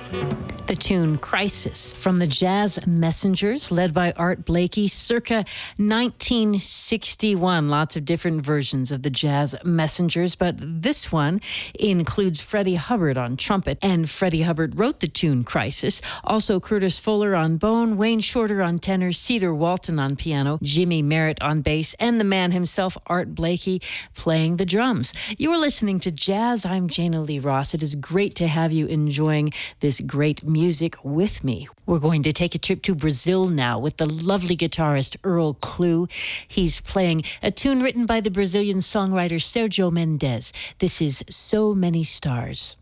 The tune Crisis from the Jazz Messengers, led by Art Blakey, circa 1961. Lots of different versions of the Jazz Messengers, but this one includes Freddie Hubbard on trumpet, and Freddie Hubbard wrote the tune Crisis. Also Curtis Fuller on bone, Wayne Shorter on tenor, Cedar Walton on piano, Jimmy Merritt on bass, and the man himself, Art Blakey, playing the drums. You are listening to Jazz. I'm Jana Lee Ross. It is great to have you enjoying this great music with me. We're going to take a trip to Brazil now with the lovely guitarist Earl Klugh. He's playing a tune written by the Brazilian songwriter Sergio Mendes. This is So Many Stars.